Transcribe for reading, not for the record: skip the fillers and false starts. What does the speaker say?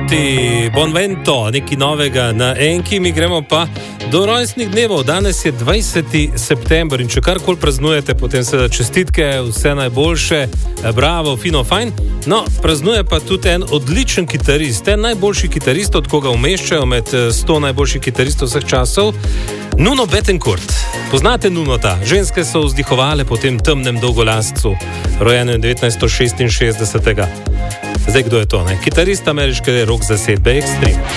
Benvenuti, Bonvento, nekaj novega na Enki, mi gremo pa do rojstnih dnevov. Danes je 20. september in če karkoli praznujete, potem seveda čestitke, vse najboljše, bravo, fino, fajn. No, praznuje pa tudi en odličen kitarist, en najboljši kitarist, od koga umeščajo med 100 najboljših kitaristov vseh časov, Nuno Bettencourt. Poznate Nunota? Ženske so vzdihovale po tem temnem dolgolascu, rojenem 1966. Zdaj, kdo je to? Ne? Kitarist ameriške rock zasedbe Extreme.